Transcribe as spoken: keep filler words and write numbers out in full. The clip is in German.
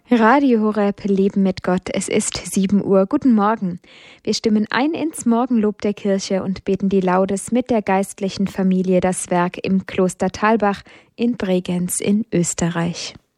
Radio Horeb, Leben mit Gott. Es ist sieben Uhr. Guten Morgen. Wir stimmen ein ins Morgenlob der Kirche und beten die Laudes mit der geistlichen Familie das Werk im Kloster Thalbach in Bregenz in Österreich.